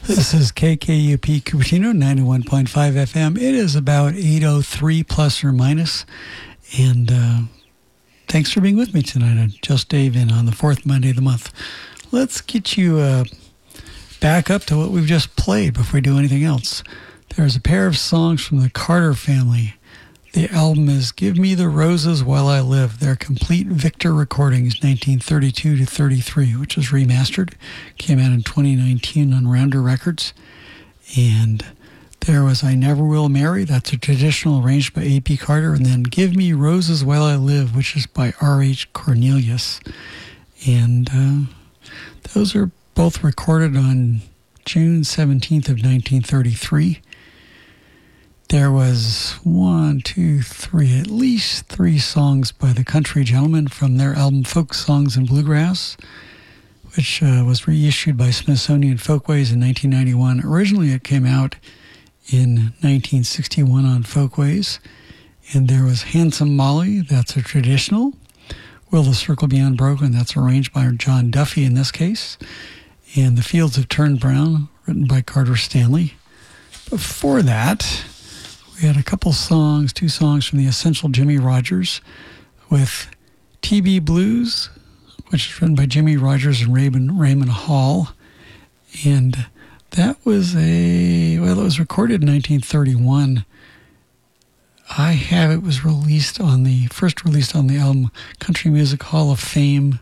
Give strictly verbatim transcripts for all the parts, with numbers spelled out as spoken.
This is K K U P Cupertino, ninety-one point five F M. It is about eight oh three plus or minus. And uh, thanks for being with me tonight on Just Dave In on the fourth Monday of the month. Let's get you uh, back up to what we've just played before we do anything else. There's a pair of songs from the Carter family. The album is Give Me the Roses While I Live. Their complete Victor recordings, nineteen thirty-two to thirty-three, which was remastered. Came out in twenty nineteen on Rounder Records. And there was I Never Will Marry. That's a traditional arranged by A P Carter. And then Give Me Roses While I Live, which is by R H Cornelius. And uh, those are both recorded on June seventeenth of nineteen thirty-three. There was one, two, three, at least three songs by the Country Gentlemen from their album Folk Songs and Bluegrass, which uh, was reissued by Smithsonian Folkways in nineteen ninety-one. Originally, it came out in nineteen sixty-one on Folkways. And there was Handsome Molly, that's a traditional. Will the Circle Be Unbroken, that's arranged by John Duffy in this case. And The Fields Have Turned Brown, written by Carter Stanley. Before that, we had a couple songs, two songs from the Essential Jimmy Rogers with T B Blues, which is written by Jimmy Rogers and Raymond, Raymond Hall. And that was a, well, it was recorded in nineteen thirty-one. I have it was released on the, first released on the album Country Music Hall of Fame,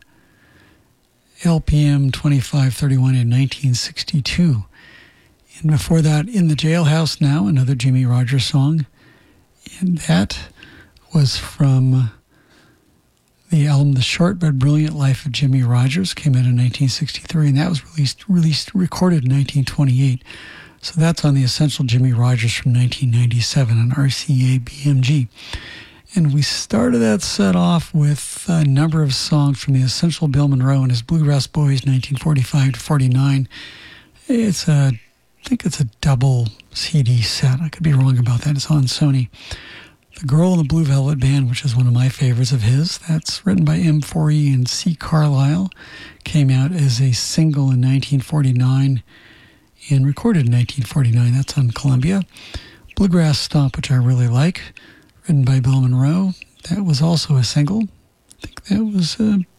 L P M twenty-five thirty-one in nineteen sixty-two. And before that, In the Jailhouse Now, another Jimmy Rogers song. And that was from the album The Short But Brilliant Life of Jimmy Rogers, came out in nineteen sixty-three, and that was released, released, recorded in nineteen twenty-eight. So that's on the Essential Jimmy Rogers from nineteen ninety-seven on R C A B M G. And we started that set off with a number of songs from the Essential Bill Monroe and his Bluegrass Boys, nineteen forty-five to forty-nine. It's a I think it's a double C D set. I could be wrong about that. It's on Sony. The Girl in the Blue Velvet Band, which is one of my favorites of his, that's written by M four E and C. Carlisle, came out as a single in nineteen forty-nine and recorded in nineteen forty-nine. That's on Columbia. Bluegrass Stomp, which I really like, written by Bill Monroe. That was also a single. I think that was uh,